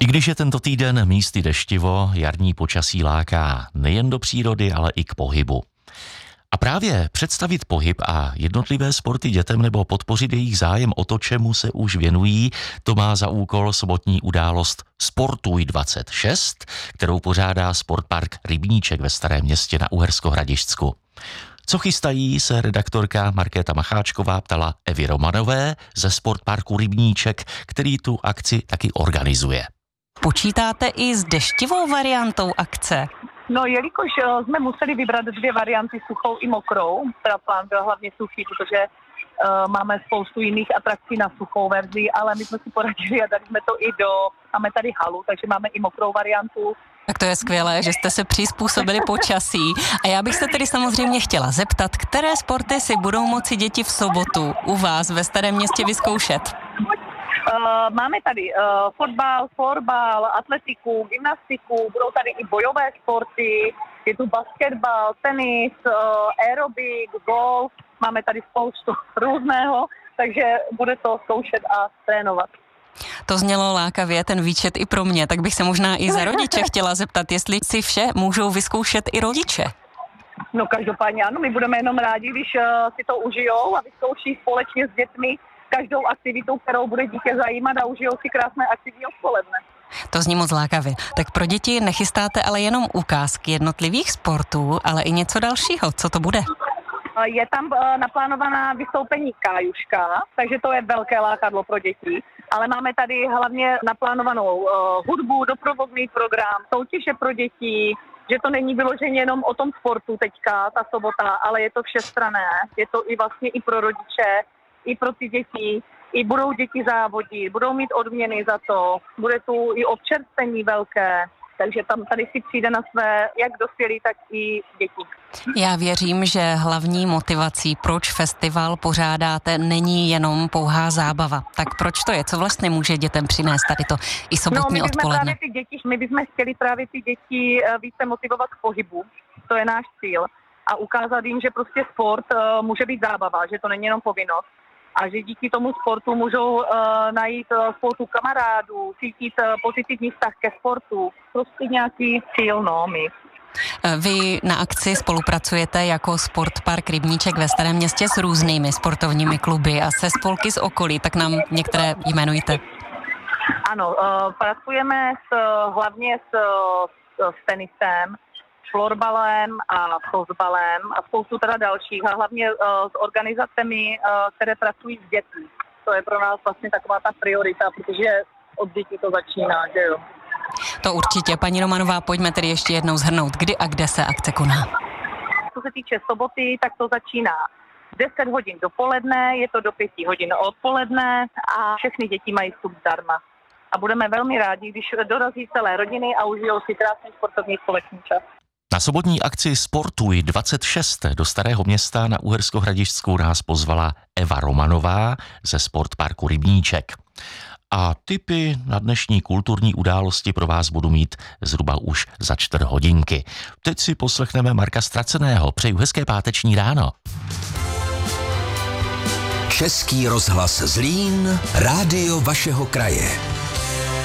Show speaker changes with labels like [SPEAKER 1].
[SPEAKER 1] I když je tento týden místy deštivo, jarní počasí láká nejen do přírody, ale i k pohybu. A právě představit pohyb a jednotlivé sporty dětem nebo podpořit jejich zájem o to, čemu se už věnují, to má za úkol sobotní událost Sportuj 26, kterou pořádá Sportpark Rybníček ve Starém Městě na Uherskohradišťsku. Co chystají, se redaktorka Markéta Macháčková ptala Evy Romanové ze Sportparku Rybníček, který tu akci taky organizuje.
[SPEAKER 2] Počítáte i s deštivou variantou akce?
[SPEAKER 3] No, jelikož jsme museli vybrat dvě varianty, suchou i mokrou, teda plán byl hlavně suchý, protože máme spoustu jiných atrakcí na suchou verzi, ale my jsme si poradili a dali jsme to máme tady halu, takže máme i mokrou variantu.
[SPEAKER 2] Tak to je skvělé, že jste se přizpůsobili počasí. A já bych se tedy samozřejmě chtěla zeptat, které sporty si budou moci děti v sobotu u vás ve Starém Městě vyzkoušet?
[SPEAKER 3] Máme tady fotbal, florbal, atletiku, gymnastiku, budou tady i bojové sporty, je tu basketbal, tenis, aerobik, golf, máme tady spoustu různého, takže bude to zkoušet a trénovat.
[SPEAKER 2] To znělo lákavě, ten výčet i pro mě, tak bych se možná i za rodiče chtěla zeptat, jestli si vše můžou vyzkoušet i rodiče.
[SPEAKER 3] No každopádně ano, my budeme jenom rádi, když si to užijou a vyzkouší společně s dětmi každou aktivitu, kterou bude dítě zajímat a užijou si krásné aktivní odpoledne.
[SPEAKER 2] To zní moc lákavě. Tak pro děti nechystáte ale jenom ukázky jednotlivých sportů, ale i něco dalšího. Co to bude?
[SPEAKER 3] Je tam naplánovaná vystoupení Kájuška, takže to je velké lákadlo pro děti. Ale máme tady hlavně naplánovanou hudbu, doprovodný program, soutěže pro děti, že to není vyloženě jenom o tom sportu teďka, ta sobota, ale je to všestranné. Je to i vlastně i pro rodiče, i pro ty děti, i budou děti závodit, budou mít odměny za to, bude tu i občerstvení velké, takže tady si přijde na své jak dospělí, tak i děti.
[SPEAKER 2] Já věřím, že hlavní motivací, proč festival pořádáte, není jenom pouhá zábava. Tak proč to je? Co vlastně může dětem přinést tady to i sobotní odpoledne?
[SPEAKER 3] My bychom chtěli právě ty děti více motivovat k pohybu, to je náš cíl, a ukázat jim, že prostě sport může být zábava, že to není jenom povinnost. A že díky tomu sportu můžou najít spoustu kamarádů, cítit pozitivní vztah ke sportu. Prostě nějaký cíl, my.
[SPEAKER 2] Vy na akci spolupracujete jako Sportpark Rybníček ve Starém Městě s různými sportovními kluby a se spolky z okolí, tak nám některé jmenujte.
[SPEAKER 3] Ano, pracujeme hlavně s tenisem, florbalem a fotbalem a spoustu teda dalších a hlavně s organizacemi, které pracují s dětmi. To je pro nás vlastně taková ta priorita, protože od dětí to začíná, že jo.
[SPEAKER 2] To určitě. Paní Romanová, pojďme tedy ještě jednou shrnout, kdy a kde se akce koná.
[SPEAKER 3] Co se týče soboty, tak to začíná 10 hodin dopoledne, je to do 5 hodin odpoledne a všechny děti mají vstup zdarma. A budeme velmi rádi, když dorazí celé rodiny a užijou si krásný sportovní společný čas.
[SPEAKER 1] Na sobotní akci Sportuj 26 do Starého Města na Uherskohradišťsku nás pozvala Eva Romanová ze Sportparku Rybníček. A tipy na dnešní kulturní události pro vás budu mít zhruba už za 4 hodinky. Teď si poslechneme Marka Straceného. Přeju hezké páteční ráno.
[SPEAKER 4] Český rozhlas Zlín, rádio vašeho kraje.